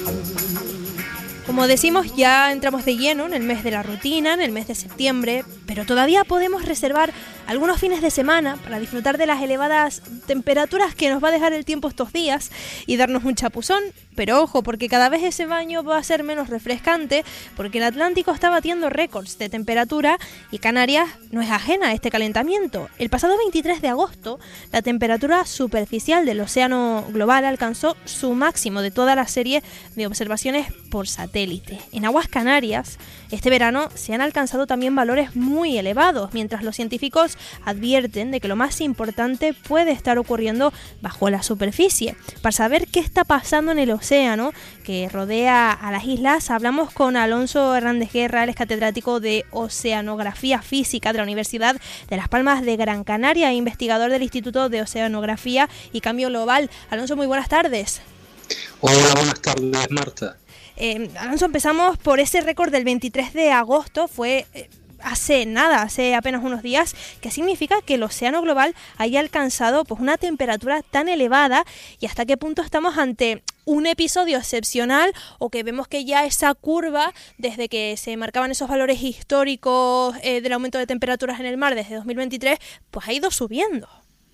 Como decimos, ya entramos de lleno en el mes de la rutina, en el mes de septiembre, pero todavía podemos reservar algunos fines de semana para disfrutar de las elevadas temperaturas que nos va a dejar el tiempo estos días y darnos un chapuzón. Pero ojo, porque cada vez ese baño va a ser menos refrescante, porque el Atlántico está batiendo récords de temperatura y Canarias no es ajena a este calentamiento. El pasado 23 de agosto, la temperatura superficial del océano global alcanzó su máximo de toda la serie de observaciones por satélite. En aguas canarias, este verano se han alcanzado también valores muy elevados, mientras los científicos advierten de que lo más importante puede estar ocurriendo bajo la superficie. Para saber qué está pasando en el océano que rodea a las islas, hablamos con Alonso Hernández Guerra. Él es catedrático de Oceanografía Física de la Universidad de Las Palmas de Gran Canaria e investigador del Instituto de Oceanografía y Cambio Global. Alonso, muy buenas tardes. Hola, buenas tardes, Marta. Alonso, empezamos por ese récord del 23 de agosto, fue hace apenas unos días, que significa que el océano global haya alcanzado pues una temperatura tan elevada, y hasta qué punto estamos ante un episodio excepcional o que vemos que ya esa curva, desde que se marcaban esos valores históricos del aumento de temperaturas en el mar desde 2023, pues ha ido subiendo.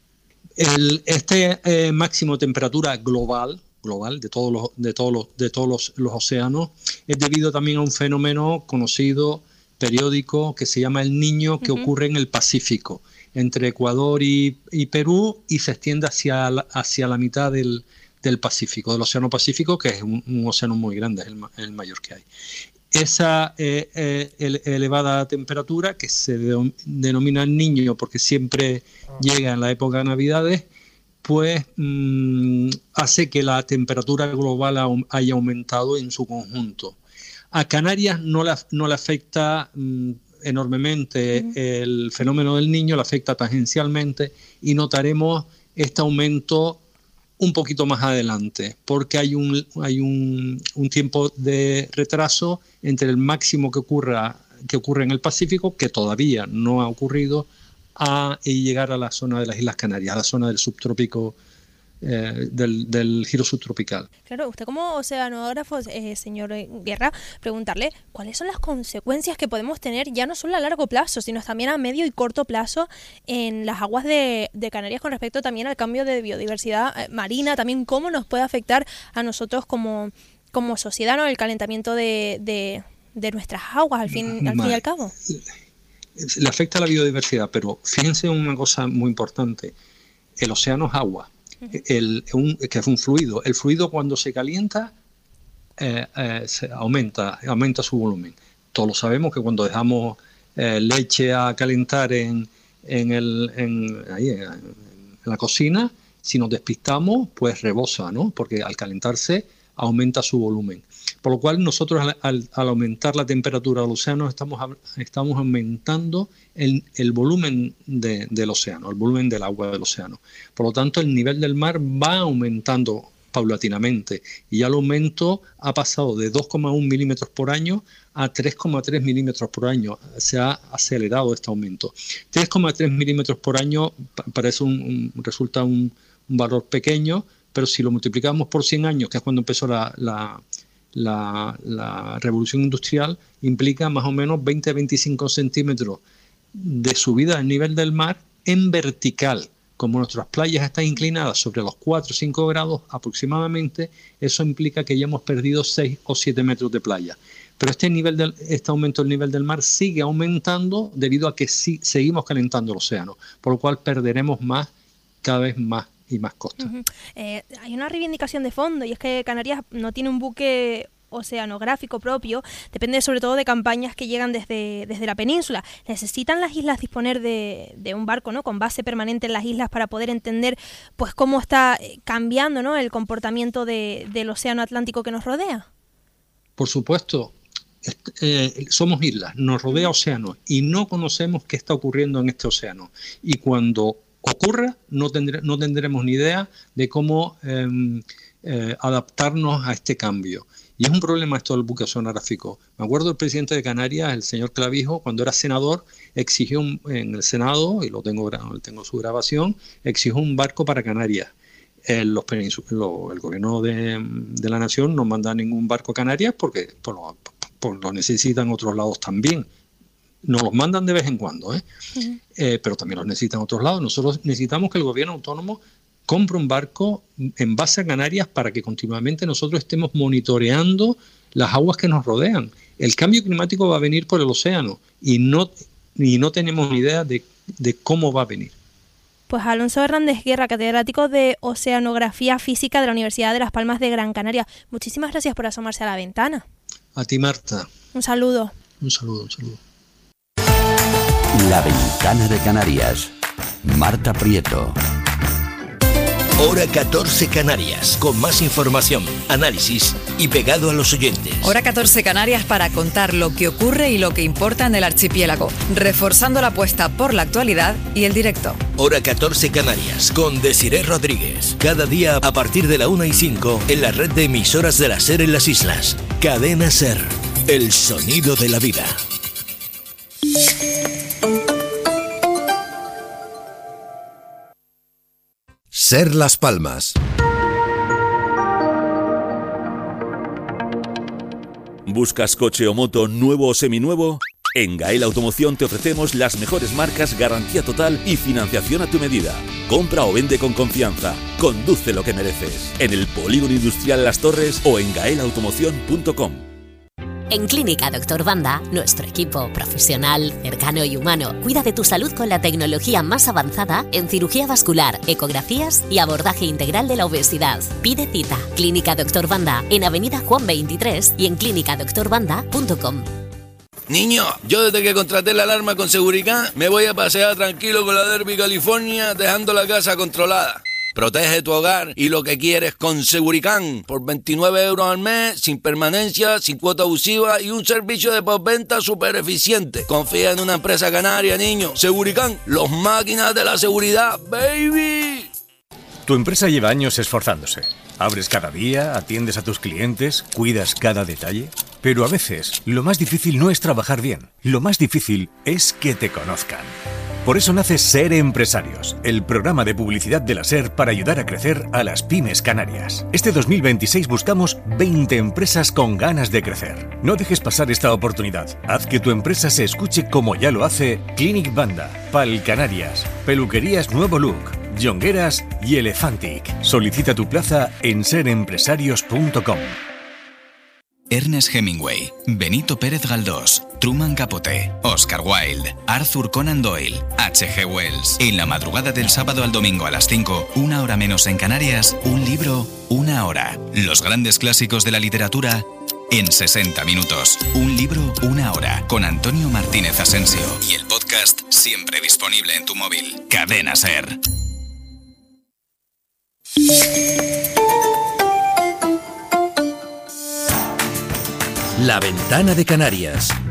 Este máximo de temperatura global de todos los océanos es debido también a un fenómeno conocido, periódico, que se llama el Niño, que ocurre en el Pacífico, entre Ecuador y Perú, y se extiende hacia la mitad del Pacífico, del Océano Pacífico, que es un océano muy grande, es el mayor que hay. Esa elevada temperatura, que se denomina el Niño porque siempre llega en la época de Navidades, pues hace que la temperatura global haya aumentado en su conjunto. A Canarias no le afecta enormemente el fenómeno del Niño, le afecta tangencialmente, y notaremos este aumento un poquito más adelante, porque hay un tiempo de retraso entre el máximo que ocurre en el Pacífico, que todavía no ha ocurrido, y llegar a la zona de las Islas Canarias, a la zona del subtrópico, del giro subtropical. Claro, usted como oceanógrafo, señor Guerra, preguntarle cuáles son las consecuencias que podemos tener, ya no solo a largo plazo, sino también a medio y corto plazo en las aguas de Canarias, con respecto también al cambio de biodiversidad marina, también cómo nos puede afectar a nosotros como sociedad, ¿no?, el calentamiento de nuestras aguas, al fin y al cabo. Le afecta a la biodiversidad, pero fíjense una cosa muy importante: el océano es agua. Que es un fluido. El fluido, cuando se calienta, aumenta su volumen. Todos lo sabemos, que cuando dejamos leche a calentar en la cocina, si nos despistamos, pues rebosa, ¿no? Porque al calentarse aumenta su volumen. Por lo cual nosotros, al aumentar la temperatura del océano, estamos aumentando el volumen del océano, el volumen del agua del océano. Por lo tanto, el nivel del mar va aumentando paulatinamente, y ya el aumento ha pasado de 2,1 milímetros por año a 3,3 milímetros por año. Se ha acelerado este aumento. 3,3 milímetros por año parece resulta un valor pequeño, pero si lo multiplicamos por 100 años, que es cuando empezó la revolución industrial, implica más o menos 20 a 25 centímetros de subida del nivel del mar en vertical. Como nuestras playas están inclinadas sobre los 4 o 5 grados aproximadamente, eso implica que ya hemos perdido 6 o 7 metros de playa. Pero este aumento del nivel del mar sigue aumentando debido a que seguimos calentando el océano, por lo cual perderemos cada vez más y más costa. Hay una reivindicación de fondo, y es que Canarias no tiene un buque oceanográfico propio, depende sobre todo de campañas que llegan desde la península. ¿Necesitan las islas disponer de un barco, ¿no?, con base permanente en las islas para poder entender pues cómo está cambiando, ¿no?, el comportamiento del océano Atlántico que nos rodea? Por supuesto. Somos islas, nos rodea océano, y no conocemos qué está ocurriendo en este océano. Y cuando ocurra, no tendremos ni idea de cómo adaptarnos a este cambio. Y es un problema esto del buque oceanográfico. Me acuerdo del presidente de Canarias, el señor Clavijo, cuando era senador, exigió en el Senado, y tengo su grabación, exigió un barco para Canarias. el gobierno de la nación no manda ningún barco a Canarias porque lo necesitan otros lados también. Nos los mandan de vez en cuando, pero también los necesitan otros lados. Nosotros necesitamos que el gobierno autónomo compre un barco en base a Canarias para que continuamente nosotros estemos monitoreando las aguas que nos rodean. El cambio climático va a venir por el océano y no tenemos ni idea de cómo va a venir. Pues Alonso Hernández Guerra, catedrático de Oceanografía Física de la Universidad de Las Palmas de Gran Canaria. Muchísimas gracias por asomarse a la ventana. A ti, Marta. Un saludo. Un saludo. La Ventana de Canarias. Marta Prieto. Hora 14 Canarias, con más información, análisis y pegado a los oyentes. Hora 14 Canarias para contar lo que ocurre y lo que importa en el archipiélago, reforzando la apuesta por la actualidad y el directo. Hora 14 Canarias, con Desiré Rodríguez. Cada día a partir de la 1:05 en la red de emisoras de la SER en las islas. Cadena SER, el sonido de la vida. SER Las Palmas. ¿Buscas coche o moto nuevo o seminuevo? En Gael Automoción te ofrecemos las mejores marcas, garantía total y financiación a tu medida. Compra o vende con confianza. Conduce lo que mereces. En el Polígono Industrial Las Torres o en gaelautomoción.com. En Clínica Dr. Banda, nuestro equipo profesional, cercano y humano cuida de tu salud con la tecnología más avanzada en cirugía vascular, ecografías y abordaje integral de la obesidad. Pide cita. Clínica Dr. Banda en Avenida Juan 23 y en clinicadoctorbanda.com. Niño, yo desde que contraté la alarma con Seguricán me voy a pasear tranquilo con la Derby California dejando la casa controlada. Protege tu hogar y lo que quieres con Seguricán por 29 euros al mes, sin permanencia, sin cuota abusiva y un servicio de postventa súper eficiente. Confía en una empresa canaria, niño. Seguricán, los máquinas de la seguridad, baby. Tu empresa lleva años esforzándose. Abres cada día, atiendes a tus clientes, cuidas cada detalle. Pero a veces, lo más difícil no es trabajar bien. Lo más difícil es que te conozcan. Por eso nace SER Empresarios, el programa de publicidad de la SER para ayudar a crecer a las pymes canarias. Este 2026 buscamos 20 empresas con ganas de crecer. No dejes pasar esta oportunidad. Haz que tu empresa se escuche como ya lo hace Clinic Banda, Pal Canarias, Peluquerías Nuevo Look, Jongueras y Elefantic. Solicita tu plaza en serempresarios.com. Ernest Hemingway, Benito Pérez Galdós, Truman Capote, Oscar Wilde, Arthur Conan Doyle, H.G. Wells. En la madrugada del sábado al domingo a las 5, 1 hora menos en Canarias, un libro, una hora. Los grandes clásicos de la literatura en 60 minutos. Un libro, una hora. Con Antonio Martínez Asensio. Y el podcast siempre disponible en tu móvil. Cadena SER. La Ventana de Canarias.